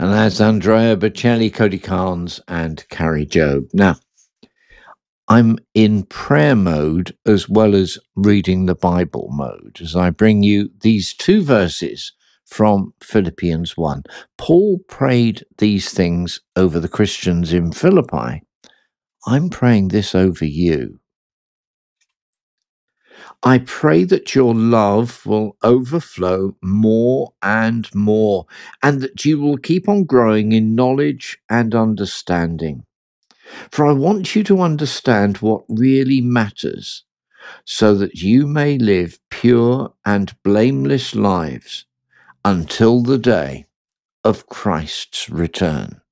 And that's Andrea Bocelli, Cody Carnes, and Carrie Job. Now, I'm in prayer mode as well as reading the Bible mode as I bring you these two verses from Philippians 1. Paul prayed these things over the Christians in Philippi. I'm praying this over you. I pray that your love will overflow more and more, and that you will keep on growing in knowledge and understanding. For I want you to understand what really matters, so that you may live pure and blameless lives until the day of Christ's return.